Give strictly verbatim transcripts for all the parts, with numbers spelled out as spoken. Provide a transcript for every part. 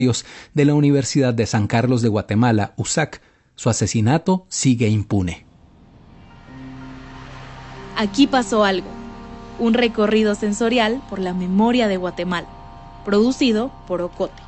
de la Universidad de San Carlos de Guatemala, U S A C. Su asesinato sigue impune. Aquí pasó algo. Un recorrido sensorial por la memoria de Guatemala, producido por Ocote.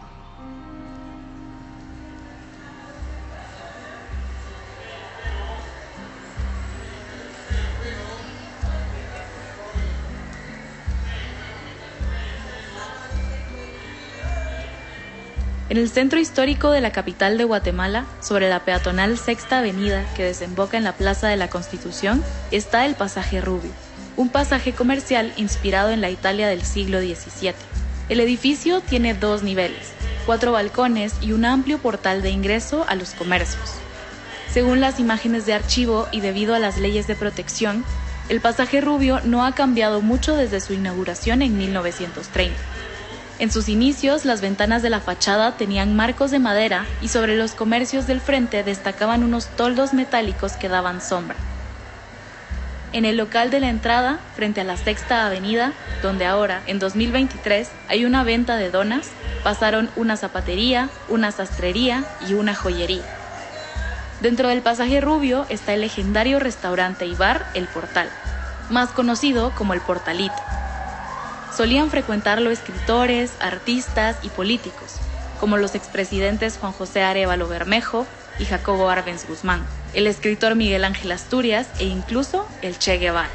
En el centro histórico de la capital de Guatemala, sobre la peatonal Sexta Avenida que desemboca en la Plaza de la Constitución, está el Pasaje Rubio, un pasaje comercial inspirado en la Italia del siglo diecisiete. El edificio tiene dos niveles, cuatro balcones y un amplio portal de ingreso a los comercios. Según las imágenes de archivo y debido a las leyes de protección, el Pasaje Rubio no ha cambiado mucho desde su inauguración en mil novecientos treinta. En sus inicios, las ventanas de la fachada tenían marcos de madera y sobre los comercios del frente destacaban unos toldos metálicos que daban sombra. En el local de la entrada, frente a la Sexta Avenida, donde ahora, en dos mil veintitrés, hay una venta de donas, pasaron una zapatería, una sastrería y una joyería. Dentro del Pasaje Rubio está el legendario restaurante y bar El Portal, más conocido como El Portalito. Solían frecuentarlo escritores, artistas y políticos, como los expresidentes Juan José Arévalo Bermejo y Jacobo Arbenz Guzmán, el escritor Miguel Ángel Asturias e incluso el Che Guevara.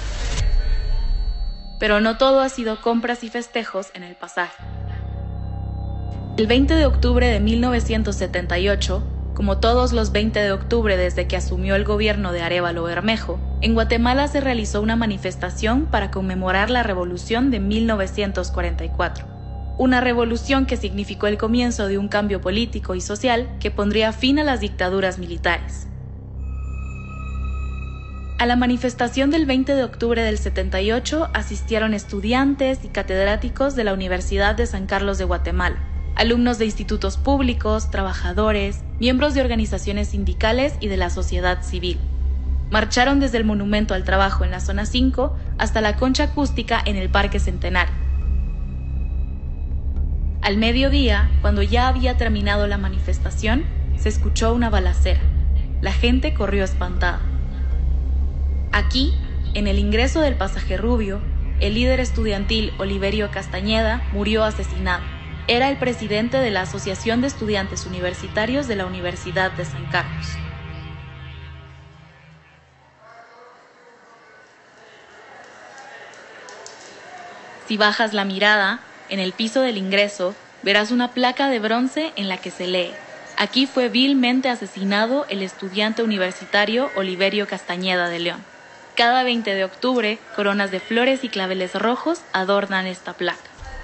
Pero no todo ha sido compras y festejos en el pasaje. El veinte de octubre de mil novecientos setenta y ocho, como todos los veinte de octubre desde que asumió el gobierno de Arévalo Bermejo, en Guatemala se realizó una manifestación para conmemorar la revolución de mil novecientos cuarenta y cuatro. Una revolución que significó el comienzo de un cambio político y social que pondría fin a las dictaduras militares. A la manifestación del veinte de octubre del setenta y ocho asistieron estudiantes y catedráticos de la Universidad de San Carlos de Guatemala, alumnos de institutos públicos, trabajadores, miembros de organizaciones sindicales y de la sociedad civil. Marcharon desde el Monumento al Trabajo en la Zona cinco hasta la Concha Acústica en el Parque Centenario. Al mediodía, cuando ya había terminado la manifestación, se escuchó una balacera. La gente corrió espantada. Aquí, en el ingreso del Pasaje Rubio, el líder estudiantil Oliverio Castañeda murió asesinado. Era el presidente de la Asociación de Estudiantes Universitarios de la Universidad de San Carlos. Si bajas la mirada, en el piso del ingreso, verás una placa de bronce en la que se lee: aquí fue vilmente asesinado el estudiante universitario Oliverio Castañeda de León. Cada veinte de octubre, coronas de flores y claveles rojos adornan esta placa.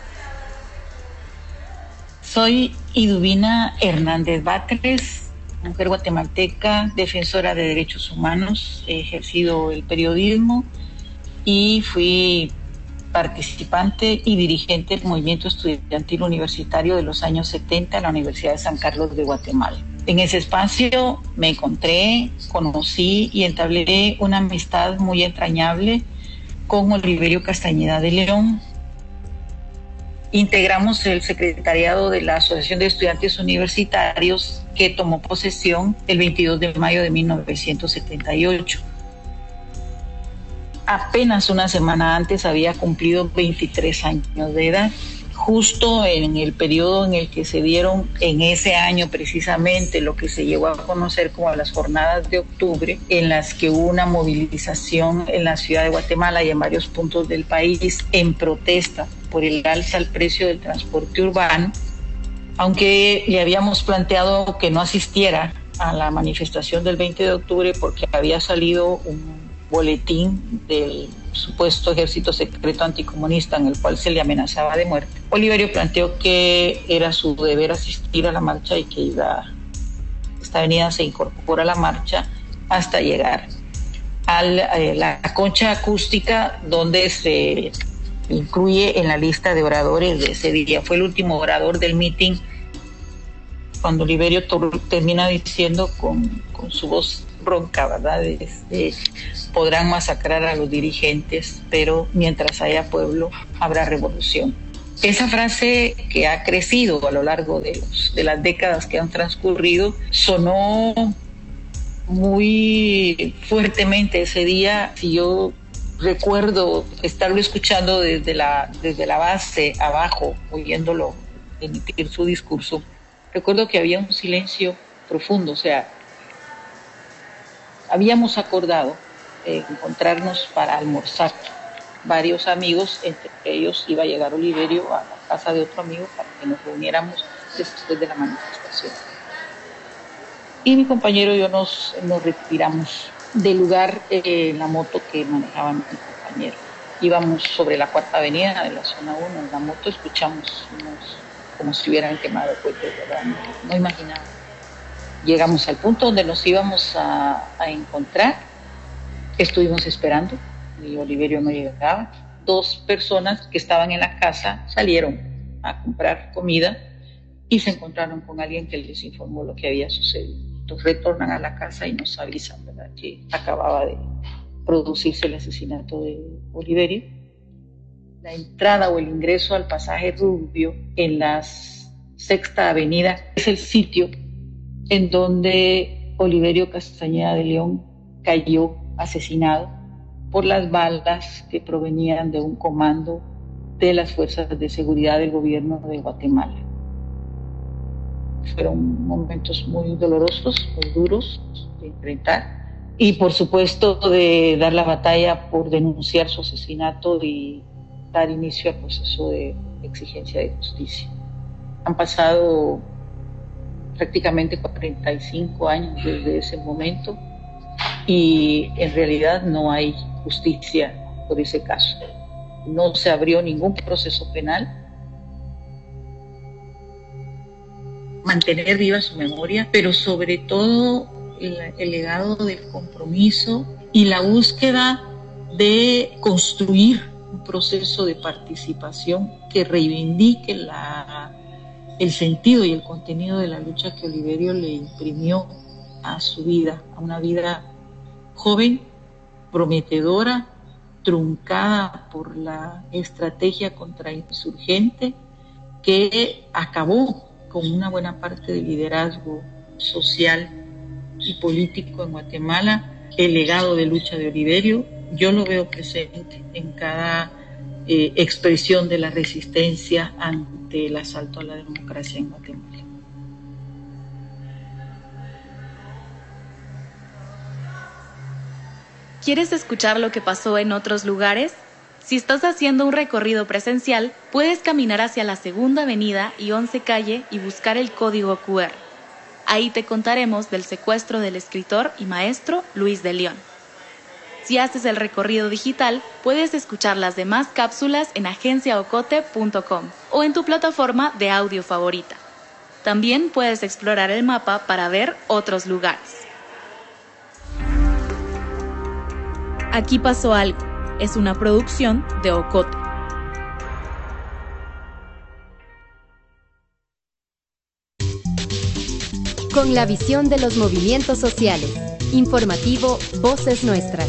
Soy Iduvina Hernández Batres, mujer guatemalteca, defensora de derechos humanos. He ejercido el periodismo y fui participante y dirigente del movimiento estudiantil universitario de los años setenta en la Universidad de San Carlos de Guatemala. En ese espacio me encontré, conocí y entablé una amistad muy entrañable con Oliverio Castañeda de León. Integramos el secretariado de la Asociación de Estudiantes Universitarios, que tomó posesión el veintidós de mayo de mil novecientos setenta y ocho. Apenas una semana antes había cumplido veintitrés años de edad, justo en el periodo en el que se dieron en ese año precisamente lo que se llegó a conocer como las jornadas de octubre, en las que hubo una movilización en la ciudad de Guatemala y en varios puntos del país en protesta por el alza al precio del transporte urbano. Aunque le habíamos planteado que no asistiera a la manifestación del veinte de octubre porque había salido un boletín del supuesto ejército secreto anticomunista en el cual se le amenazaba de muerte, Oliverio planteó que era su deber asistir a la marcha y que iba, esta avenida se incorpora a la marcha hasta llegar a la, eh, la concha acústica, donde se incluye en la lista de oradores de ese día. Fue el último orador del meeting, cuando Oliverio termina diciendo con, con su voz ronca, ¿verdad? Este, podrán masacrar a los dirigentes, pero mientras haya pueblo, habrá revolución. Esa frase que ha crecido a lo largo de, los, de las décadas que han transcurrido sonó muy fuertemente ese día. Si yo recuerdo estarlo escuchando desde la, desde la base abajo, oyéndolo emitir su discurso, recuerdo que había un silencio profundo. O sea, habíamos acordado eh, encontrarnos para almorzar varios amigos, entre ellos iba a llegar Oliverio a la casa de otro amigo para que nos reuniéramos después de la manifestación. Y mi compañero y yo nos, nos retiramos del lugar eh, en la moto que manejaba mi compañero. Íbamos sobre la Cuarta Avenida de la zona uno, en la moto escuchamos unos, como si hubieran quemado cohetes, ¿verdad? No, no imaginaba. Llegamos al punto donde nos íbamos a, a encontrar, estuvimos esperando, y Oliverio no llegaba. Dos personas que estaban en la casa salieron a comprar comida y se encontraron con alguien que les informó lo que había sucedido. Entonces retornan a la casa y nos avisan, ¿verdad?, que acababa de producirse el asesinato de Oliverio. La entrada o el ingreso al pasaje Rubio en la Sexta Avenida es el sitio en donde Oliverio Castañeda de León cayó asesinado por las balas que provenían de un comando de las fuerzas de seguridad del gobierno de Guatemala. Fueron momentos muy dolorosos, muy duros de enfrentar y por supuesto de dar la batalla por denunciar su asesinato y dar inicio al proceso de exigencia de justicia. Han pasado prácticamente cuarenta y cinco años desde ese momento y en realidad no hay justicia por ese caso. No se abrió ningún proceso penal. Mantener viva su memoria, pero sobre todo el, el legado del compromiso y la búsqueda de construir un proceso de participación que reivindique la, el sentido y el contenido de la lucha que Oliverio le imprimió a su vida, a una vida joven, prometedora, truncada por la estrategia contrainsurgente que acabó con una buena parte del liderazgo social y político en Guatemala. El legado de lucha de Oliverio yo lo veo presente en cada eh, expresión de la resistencia ante el asalto a la democracia en Guatemala. ¿Quieres escuchar lo que pasó en otros lugares? Si estás haciendo un recorrido presencial, puedes caminar hacia la Segunda Avenida y once Calle y buscar el código cu erre. Ahí te contaremos del secuestro del escritor y maestro Luis de León. Si haces el recorrido digital, puedes escuchar las demás cápsulas en agencia ocote punto com o en tu plataforma de audio favorita. También puedes explorar el mapa para ver otros lugares. Aquí pasó algo. Es una producción de Ocote. Con la visión de los movimientos sociales. Informativo Voces Nuestras.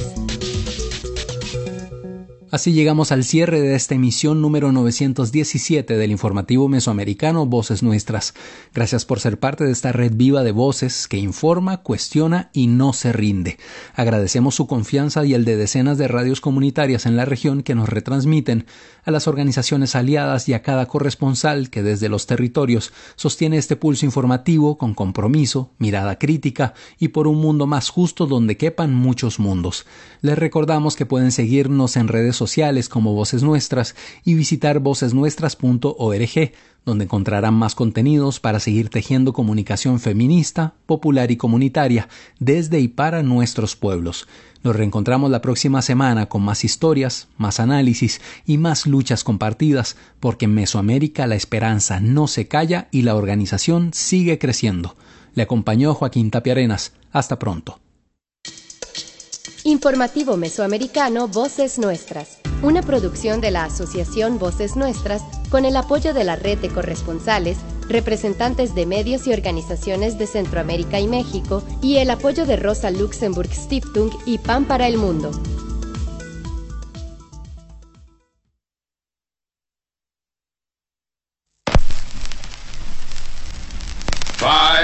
Así llegamos al cierre de esta emisión número novecientos diecisiete del informativo mesoamericano Voces Nuestras. Gracias por ser parte de esta red viva de voces que informa, cuestiona y no se rinde. Agradecemos su confianza y el de decenas de radios comunitarias en la región que nos retransmiten, a las organizaciones aliadas y a cada corresponsal que desde los territorios sostiene este pulso informativo con compromiso, mirada crítica y por un mundo más justo donde quepan muchos mundos. Les recordamos que pueden seguirnos en redes sociales como Voces Nuestras y visitar voces nuestras punto org, donde encontrarán más contenidos para seguir tejiendo comunicación feminista, popular y comunitaria desde y para nuestros pueblos. Nos reencontramos la próxima semana con más historias, más análisis y más luchas compartidas, porque en Mesoamérica la esperanza no se calla y la organización sigue creciendo. Le acompañó Joaquín Tapia Arenas. Hasta pronto. Informativo Mesoamericano Voces Nuestras, una producción de la Asociación Voces Nuestras con el apoyo de la red de corresponsales, representantes de medios y organizaciones de Centroamérica y México y el apoyo de Rosa Luxemburg Stiftung y Pan para el Mundo.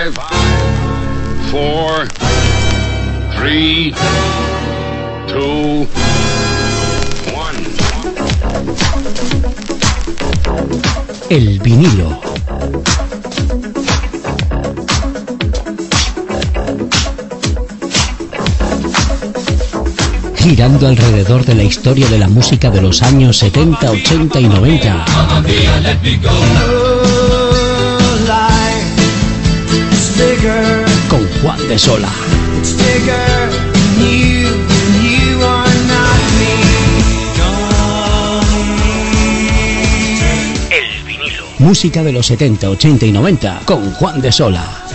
Five, four, three, two, one. El vinilo. Girando alrededor de la historia de la música de los años setenta, ochenta y noventa. Con Juan de Sola. El vinilo. Música de los setenta, ochenta y noventa con Juan de Sola.